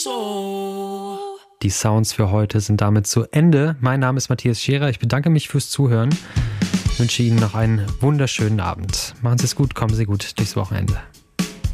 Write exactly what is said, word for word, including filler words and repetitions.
So. Die Sounds für heute sind damit zu Ende. Mein Name ist Matthias Scherer. Ich bedanke mich fürs Zuhören. Ich wünsche Ihnen noch einen wunderschönen Abend. Machen Sie es gut, kommen Sie gut durchs Wochenende.